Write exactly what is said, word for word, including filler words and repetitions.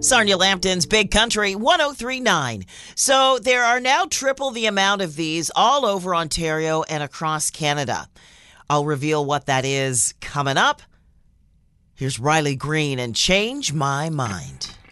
Sarnia Lambton's Big Country one oh three point nine. So there are now triple the amount of these all over Ontario and across Canada. I'll reveal what that is coming up. Here's Riley Green and Change My Mind.